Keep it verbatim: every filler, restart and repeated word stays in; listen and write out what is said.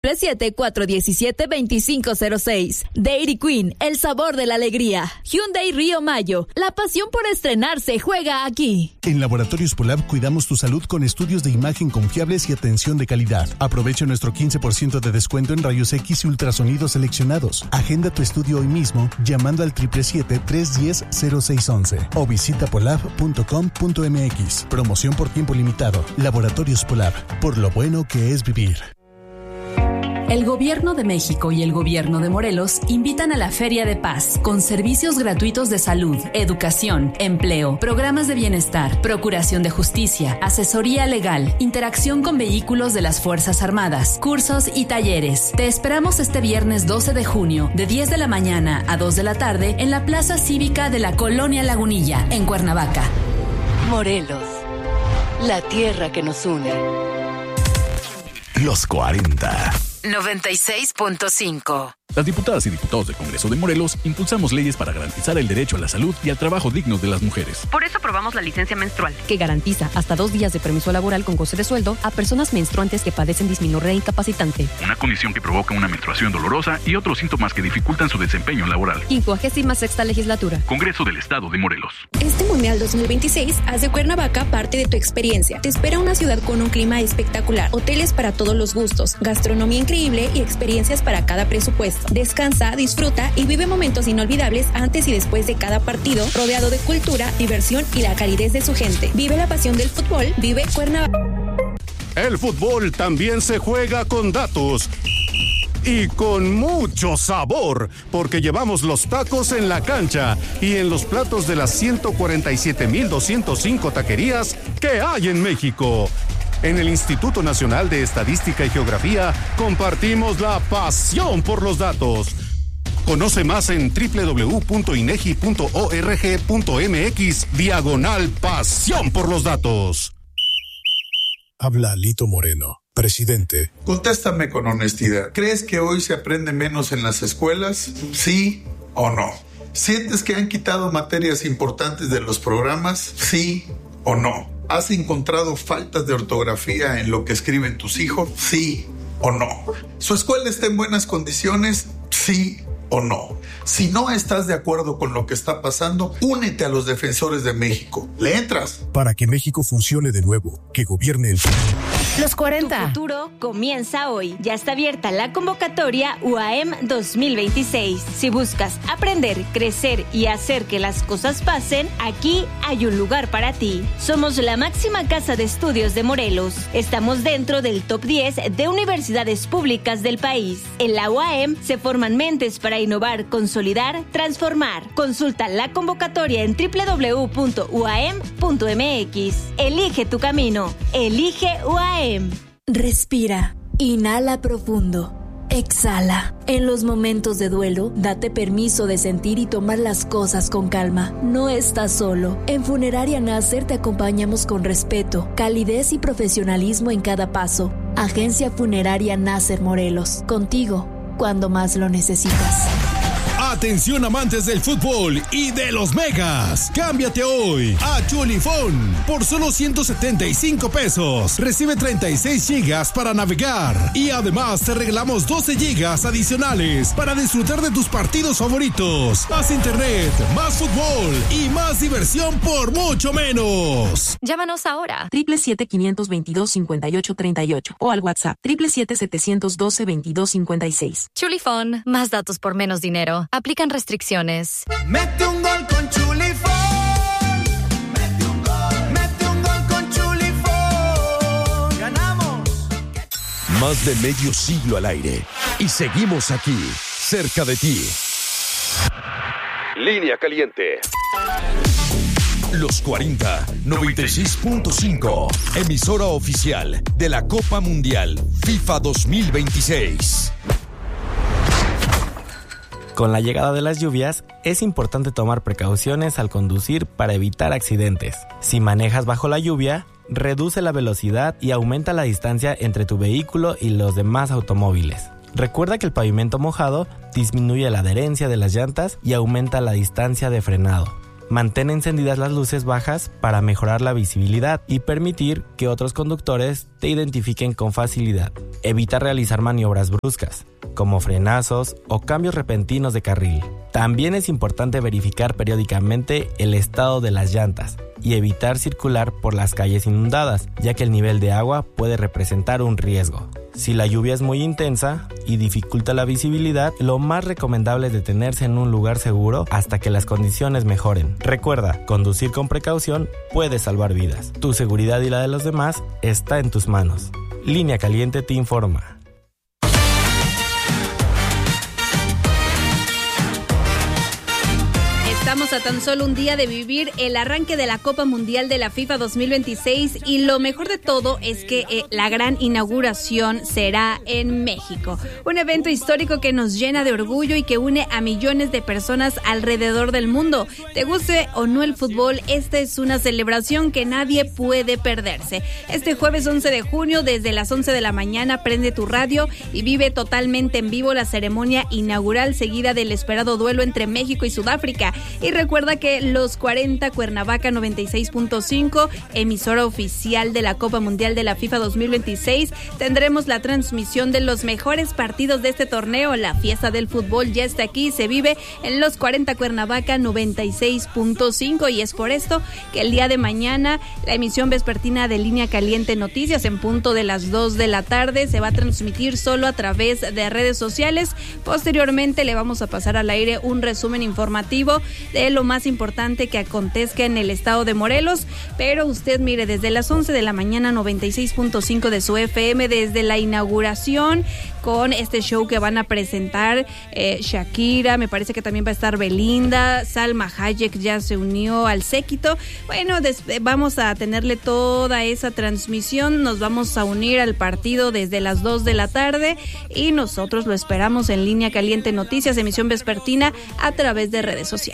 siete cuatro uno siete dos cinco cero seis. Dairy Queen, el sabor de la alegría. Hyundai Río Mayo, la pasión por estrenarse juega aquí. En Laboratorios Polab cuidamos tu salud con estudios de imagen confiables y atención de calidad. Aprovecha nuestro quince por ciento de descuento en rayos X y ultrasonidos seleccionados. Agenda tu estudio hoy mismo llamando al siete siete siete, tres uno cero, cero seis uno uno o visita polab punto com punto m x. Promoción por tiempo limitado. Laboratorios Polab, por lo bueno que es vivir. El Gobierno de México y el Gobierno de Morelos invitan a la Feria de Paz, con servicios gratuitos de salud, educación, empleo, programas de bienestar, procuración de justicia, asesoría legal, interacción con vehículos de las Fuerzas Armadas, cursos y talleres. Te esperamos este viernes doce de junio, de diez de la mañana a dos de la tarde, en la Plaza Cívica de la Colonia Lagunilla, en Cuernavaca. Morelos, la tierra que nos une. Los cuarenta. noventa y seis punto cinco. Las diputadas y diputados del Congreso de Morelos impulsamos leyes para garantizar el derecho a la salud y al trabajo digno de las mujeres. Por eso aprobamos la licencia menstrual, que garantiza hasta dos días de permiso laboral con goce de sueldo a personas menstruantes que padecen dismenorrea incapacitante. Una condición que provoca una menstruación dolorosa y otros síntomas que dificultan su desempeño laboral. quincuagésima sexta legislatura. Congreso del Estado de Morelos. Este Mundial dos mil veintiséis haz de Cuernavaca parte de tu experiencia. Te espera una ciudad con un clima espectacular, hoteles para todos los gustos, gastronomía increíble y experiencias para cada presupuesto. Descansa, disfruta y vive momentos inolvidables antes y después de cada partido, rodeado de cultura, diversión y la calidez de su gente. Vive la pasión del fútbol, vive Cuernavaca. El fútbol también se juega con datos y con mucho sabor, porque llevamos los tacos en la cancha y en los platos de las ciento cuarenta y siete mil doscientos cinco taquerías que hay en México. En el Instituto Nacional de Estadística y Geografía compartimos la pasión por los datos. Conoce más en doble u doble u doble u punto inegi punto org punto m x diagonal pasión por los datos. Habla Lito Moreno, presidente. Contéstame con honestidad. ¿Crees que hoy se aprende menos en las escuelas? ¿Sí o no? ¿Sientes que han quitado materias importantes de los programas? ¿Sí o no? ¿Has encontrado faltas de ortografía en lo que escriben tus hijos? ¿Sí o no? ¿Su escuela está en buenas condiciones? ¿Sí o no? Si no estás de acuerdo con lo que está pasando, únete a los defensores de México. ¿Le entras? Para que México funcione de nuevo, que gobierne el Los cuarenta. Tu futuro comienza hoy. Ya está abierta la convocatoria U A M dos mil veintiséis. Si buscas aprender, crecer y hacer que las cosas pasen, aquí hay un lugar para ti. Somos la máxima casa de estudios de Morelos. Estamos dentro del top diez de universidades públicas del país. En la U A M se forman mentes para innovar, consolidar, transformar. Consulta la convocatoria en doble u doble u doble u punto u a m punto m x. Elige tu camino. Elige U A M. Respira. Inhala profundo. Exhala. En los momentos de duelo, date permiso de sentir y tomar las cosas con calma. No estás solo. En Funeraria Nasser te acompañamos con respeto, calidez y profesionalismo en cada paso. Agencia Funeraria Nasser Morelos. Contigo, cuando más lo necesitas. Atención amantes del fútbol y de los megas. Cámbiate hoy a Chulifón por solo ciento setenta y cinco pesos. Recibe treinta y seis gigas para navegar y además te regalamos doce gigas adicionales para disfrutar de tus partidos favoritos. Más internet, más fútbol y más diversión por mucho menos. Llámanos ahora siete siete siete, quinientos veintidós, cincuenta y ocho treinta y ocho o al WhatsApp siete siete siete, setecientos doce, veintidós cincuenta y seis. Chulifón, más datos por menos dinero. Aplican restricciones. Mete un gol con Chulifón. Mete un gol. Mete un gol con Chulifón. Ganamos. Más de medio siglo al aire y seguimos aquí, cerca de ti. Línea caliente. Los cuarenta, noventa y seis punto cinco, emisora oficial de la Copa Mundial FIFA dos mil veintiséis. Con la llegada de las lluvias, es importante tomar precauciones al conducir para evitar accidentes. Si manejas bajo la lluvia, reduce la velocidad y aumenta la distancia entre tu vehículo y los demás automóviles. Recuerda que el pavimento mojado disminuye la adherencia de las llantas y aumenta la distancia de frenado. Mantén encendidas las luces bajas para mejorar la visibilidad y permitir que otros conductores te identifiquen con facilidad. Evita realizar maniobras bruscas, como frenazos o cambios repentinos de carril. También es importante verificar periódicamente el estado de las llantas y evitar circular por las calles inundadas, ya que el nivel de agua puede representar un riesgo. Si la lluvia es muy intensa y dificulta la visibilidad, lo más recomendable es detenerse en un lugar seguro hasta que las condiciones mejoren. Recuerda, conducir con precaución puede salvar vidas. Tu seguridad y la de los demás está en tus manos. Línea Caliente te informa. Estamos a tan solo un día de vivir el arranque de la Copa Mundial de la FIFA dos mil veintiséis y lo mejor de todo es que eh, la gran inauguración será en México. Un evento histórico que nos llena de orgullo y que une a millones de personas alrededor del mundo. Te guste o no el fútbol, esta es una celebración que nadie puede perderse. Este jueves once de junio, desde las once de la mañana, prende tu radio y vive totalmente en vivo la ceremonia inaugural seguida del esperado duelo entre México y Sudáfrica. Y recuerda que los cuarenta Cuernavaca noventa y seis punto cinco, emisora oficial de la Copa Mundial de la FIFA dos mil veintiséis, tendremos la transmisión de los mejores partidos de este torneo. La fiesta del fútbol ya está aquí, se vive en los cuarenta Cuernavaca noventa y seis punto cinco y es por esto que el día de mañana la emisión vespertina de Línea Caliente Noticias en punto de las dos de la tarde se va a transmitir solo a través de redes sociales. Posteriormente le vamos a pasar al aire un resumen informativo de lo más importante que acontezca en el estado de Morelos, pero usted mire, desde las once de la mañana noventa y seis punto cinco de su F M, desde la inauguración con este show que van a presentar eh, Shakira, me parece que también va a estar Belinda, Salma Hayek ya se unió al séquito. Bueno, des- vamos a tenerle toda esa transmisión, nos vamos a unir al partido desde las dos de la tarde y nosotros lo esperamos en Línea Caliente Noticias, emisión vespertina a través de redes sociales.